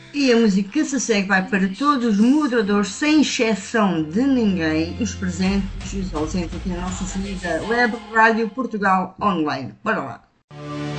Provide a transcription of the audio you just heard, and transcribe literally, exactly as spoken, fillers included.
E a música que se segue vai para todos os moderadores, sem exceção de ninguém, os presentes e os ausentes aqui na nossa querida Web Rádio Portugal Online. Bora lá!